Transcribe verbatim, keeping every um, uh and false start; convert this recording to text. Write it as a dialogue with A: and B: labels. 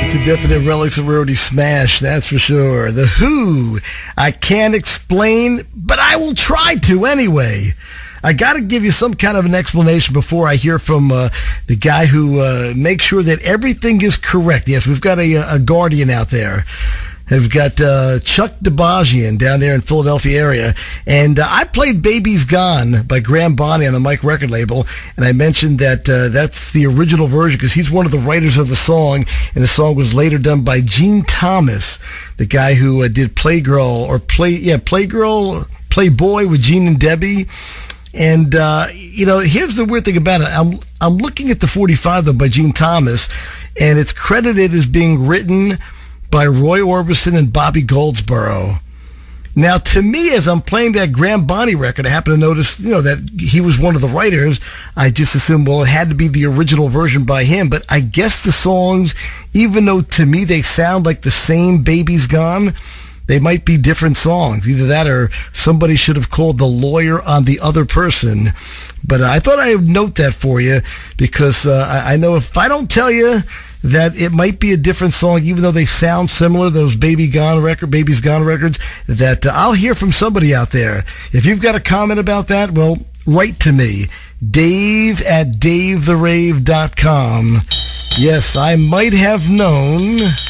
A: It's a definite Relics of Rarity smash, that's for sure. The Who, I can't explain, but I will try to anyway. I got to give you some kind of an explanation before I hear from uh, the guy who uh, makes sure that everything is correct. Yes, we've got a, a guardian out there. We've got uh, Chuck DeBajian down there in Philadelphia area. And uh, I played Baby's Gone by Graham Bonnie on the Mike record label. And I mentioned that uh, that's the original version because he's one of the writers of the song. And the song was later done by Gene Thomas, the guy who uh, did Playgirl or Play, yeah, Playgirl, Playboy with Gene and Debbie. And, uh, you know, here's the weird thing about it. I'm, I'm looking at the forty-five, though, by Gene Thomas, and it's credited as being written by Roy Orbison and Bobby Goldsboro. Now, to me, as I'm playing that Graham Bonnie record, I happen to notice, you know, that he was one of the writers. I just assumed, well, it had to be the original version by him. But I guess the songs, even though to me they sound like the same Baby's Gone, they might be different songs. Either that or somebody should have called the lawyer on the other person. But uh, I thought I would note that for you because uh, I, I know if I don't tell you that it might be a different song, even though they sound similar, those Baby Gone record, Baby's Gone records, that uh, I'll hear from somebody out there. If you've got a comment about that, well, write to me, Dave at Dave the Rave dot com. Yes, I might have known